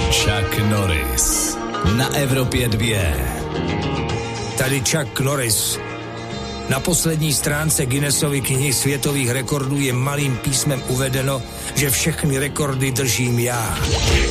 Chuck Norris na Evropě 2. Tady Chuck Norris. Na poslední stránce Guinnessovy knihy světových rekordů je malým písmem uvedeno, že všechny rekordy držím já.